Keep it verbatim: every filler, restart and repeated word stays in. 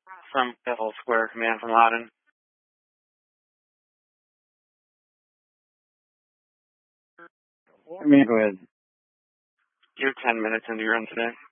From Bethel Square, command from Loudon. I mean, go ahead. You're ten minutes into your run today.